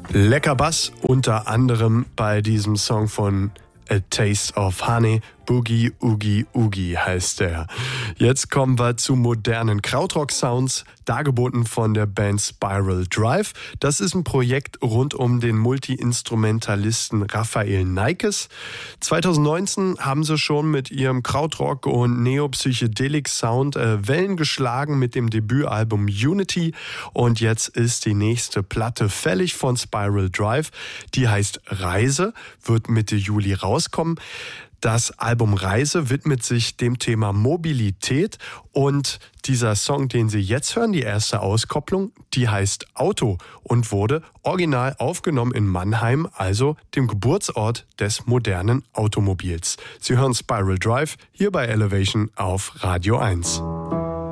Lecker Bass, unter anderem bei diesem Song von A Taste of Honey. Boogie Oogie Oogie heißt der. Jetzt kommen wir zu modernen Krautrock-Sounds, dargeboten von der Band Spiral Drive. Das ist ein Projekt rund um den Multi-Instrumentalisten Raphael Neikes. 2019 haben sie schon mit ihrem Krautrock- und Neo-Psychedelic-Sound Wellen geschlagen mit dem Debütalbum Unity. Und jetzt ist die nächste Platte fällig von Spiral Drive. Die heißt Reise, wird Mitte Juli rauskommen. Das Album Reise widmet sich dem Thema Mobilität und dieser Song, den Sie jetzt hören, die erste Auskopplung, die heißt Auto und wurde original aufgenommen in Mannheim, also dem Geburtsort des modernen Automobils. Sie hören Spiral Drive hier bei Elevation auf Radio 1.